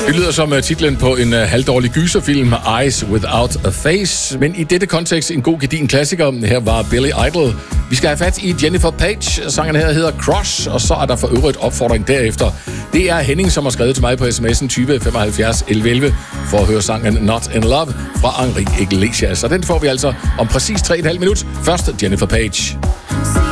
Det lyder som titlen på en halvdårlig gyserfilm, Eyes Without a Face. Men i dette kontekst en god gedigen klassiker. Her var Billy Idol. Vi skal have fat i Jennifer Page. Sangen her hedder Crush, og så er der for øvrigt opfordring derefter. Det er Henning, som har skrevet til mig på sms'en 20 75 11 11 for at høre sangen Not in Love fra Enrique Iglesias. Og den får vi altså om præcis 3,5 minut. Først Jennifer Page.